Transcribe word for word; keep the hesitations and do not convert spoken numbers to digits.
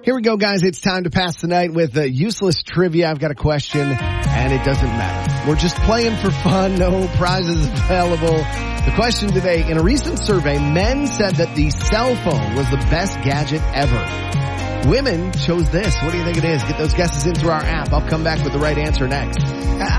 Here we go, guys. It's time to pass the night with uh, useless trivia. I've got a question, and it doesn't matter. We're just playing for fun. No prizes available. The question today, in a recent survey, men said that the cell phone was the best gadget ever. Women chose this. What do you think it is? Get those guesses in through our app. I'll come back with the right answer next.